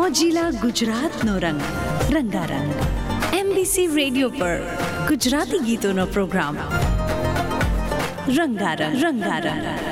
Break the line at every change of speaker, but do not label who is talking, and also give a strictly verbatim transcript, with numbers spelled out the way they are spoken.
મોજીલા ગુજરાતનો રંગ રંગારંગ. MBC radio પર ગુજરાતી ગીતોનો પ્રોગ્રામ રંગારંગ રંગારંગ.